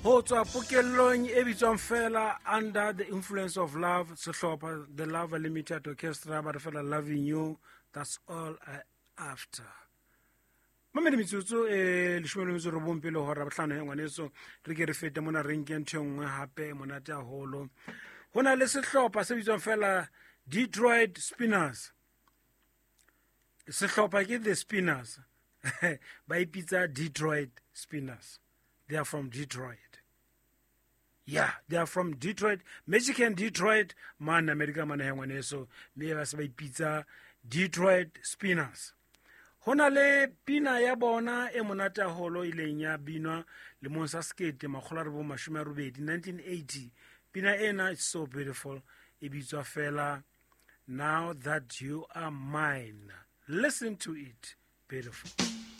Ho tswa pokellong e bitswang fela Under the Influence of Love, sehlopha The Love Limited Orchestra ba re fela Loving You, That's All I After. Mamedi mitsotso leshome le metso robong pele hora bohlano ya ngwaneso re ke re fete mona re nke ntho nngwe hape monate haholo. Ho na le sehlopha se bitswang fela Detroit Spinners. Sehlopha ke The Spinners. Ba ipitsa Detroit Spinners. They are from Detroit. Yeah, they are from Detroit, Michigan, Detroit, man America man hangwaneso, me ba se ba ipitsa Detroit Spinners. Hona le pina ya bona e monate haholo ileng ya binwa le monsa skate makgola re bo 1980. Pina ena is so beautiful. E bitswa fela Now That You Are Mine. Listen to it. Beautiful.